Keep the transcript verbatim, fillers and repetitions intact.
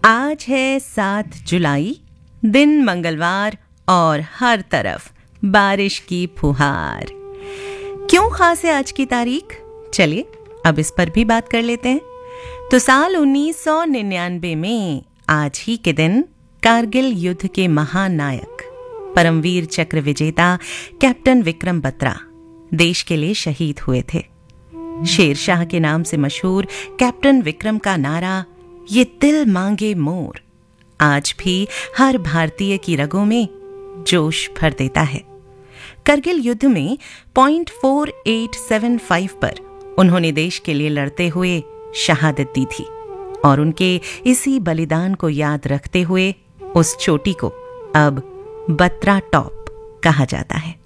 आज है सात जुलाई, दिन मंगलवार और हर तरफ बारिश की फुहार। क्यों खास है आज की तारीख? चलिए अब इस पर भी बात कर लेते हैं। तो साल उन्नीस सौ निन्यानवे में आज ही के दिन कारगिल युद्ध के महानायक परमवीर चक्र विजेता कैप्टन विक्रम बत्रा देश के लिए शहीद हुए थे। शेरशाह के नाम से मशहूर कैप्टन विक्रम का नारा ये दिल मांगे मोर आज भी हर भारतीय की रगों में जोश भर देता है। करगिल युद्ध में point four eight seven five पर उन्होंने देश के लिए लड़ते हुए शहादत दी थी और उनके इसी बलिदान को याद रखते हुए उस चोटी को अब बत्रा टॉप कहा जाता है।